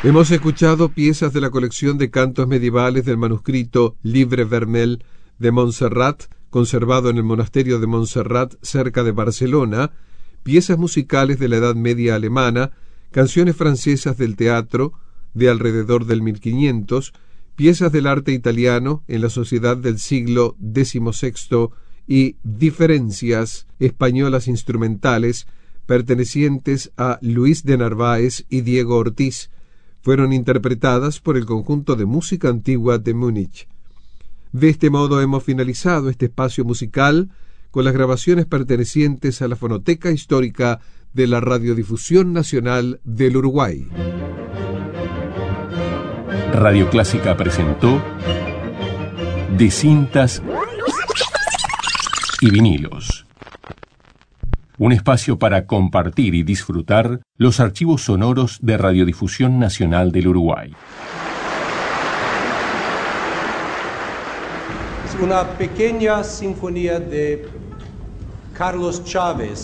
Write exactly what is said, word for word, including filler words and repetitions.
Hemos escuchado piezas de la colección de cantos medievales del manuscrito Livre Vermell de Montserrat, conservado en el monasterio de Montserrat cerca de Barcelona, piezas musicales de la Edad Media alemana, canciones francesas del teatro de alrededor del mil quinientos, piezas del arte italiano en la sociedad del siglo dieciséis y diferencias españolas instrumentales pertenecientes a Luis de Narváez y Diego Ortiz, fueron interpretadas por el conjunto de música antigua de Múnich. De este modo hemos finalizado este espacio musical con las grabaciones pertenecientes a la Fonoteca Histórica de la Radiodifusión Nacional del Uruguay. Radio Clásica presentó De cintas y vinilos, un espacio para compartir y disfrutar los archivos sonoros de Radiodifusión Nacional del Uruguay. Es una pequeña sinfonía de Carlos Chávez.